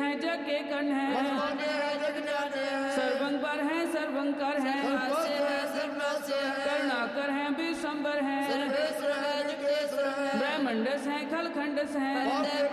हैं जग के कण हैं, सर्वंकर हैं सर्वंकर हैं, करुणाकर हैं विश्वंभर हैं, ब्रह्मंडस हैं खलखंडस हैं,